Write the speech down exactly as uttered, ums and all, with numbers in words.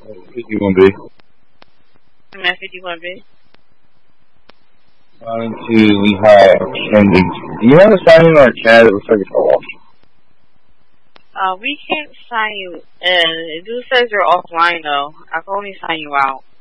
fifty-one B. I'm at fifty-one B. Going to Lehigh Trending. Do you have a sign in our chat? It looks like it's off. Uh, we can't sign you in. It just says you're offline though. I can only sign you out.